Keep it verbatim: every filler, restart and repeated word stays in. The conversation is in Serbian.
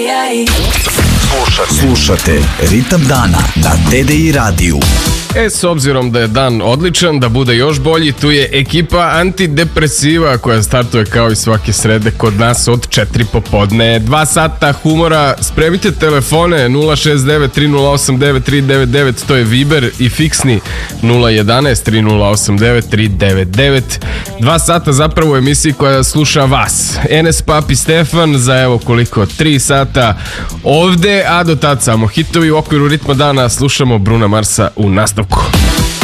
Slušate, slušate Ritam dana na D D I radiju. E, s obzirom da je dan odličan, da bude još bolji, tu je ekipa Antidepresiva koja startuje kao i svake srede kod nas od četiri popodne. Dva sata humora, spremite telefone nula šest devet tri nula osam devet tri devet devet, to je Viber, i fiksni nula jedanaest tri nula osam devet tri devet devet. Dva sata zapravo u emisiji koja sluša vas. Enes, Papi, Stefan za evo koliko, tri sata ovde, a do tad samo hitovi. U okviru Ritma dana slušamo Bruna Marsa u nastavku.